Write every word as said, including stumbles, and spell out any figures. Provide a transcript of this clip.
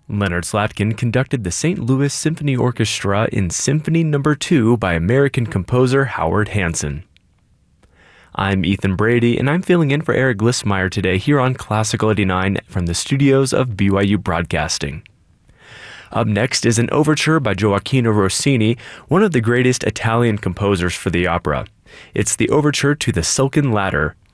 Leonard Slatkin conducted the Saint Louis Symphony Orchestra in Symphony Number two by American composer Howard Hanson. I'm Ethan Brady, and I'm filling in for Eric Glissmeyer today here on Classical eighty-nine from the studios of B Y U Broadcasting. Up next is an overture by Gioacchino Rossini, one of the greatest Italian composers for the opera. It's the overture to The Silken Ladder,